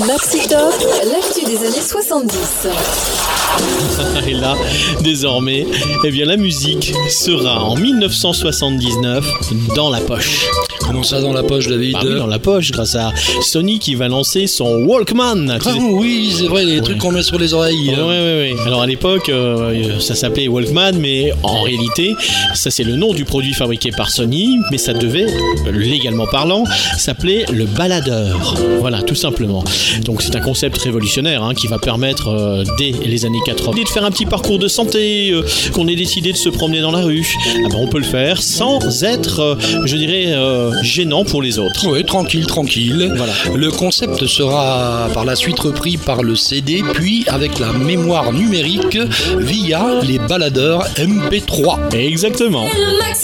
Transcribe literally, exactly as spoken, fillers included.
Maxi Top, l'actu des années soixante-dix. Et là, désormais, eh bien, la musique sera en dix-neuf cent soixante-dix-neuf dans la poche. Comment ça, dans la poche, David? Bah oui, dans la poche, grâce à Sony qui va lancer son Walkman. Ah oui, c'est vrai, les ouais. trucs qu'on met sur les oreilles. Ouais, ouais, ouais. Alors à l'époque, euh, ça s'appelait Walkman, mais en réalité, ça c'est le nom du produit fabriqué par Sony, mais ça devait, légalement parlant, s'appeler le baladeur. Voilà, tout simplement. Donc c'est un concept révolutionnaire hein, qui va permettre, euh, dès les années quatre-vingts, de faire un petit parcours de santé, euh, qu'on ait décidé de se promener dans la rue. Ah ben, on peut le faire sans être, euh, je dirais, euh, gênant pour les autres. Oui, tranquille, tranquille. Voilà. Le concept sera par la suite repris par le C D, puis avec la mémoire numérique via les baladeurs M P trois. Exactement.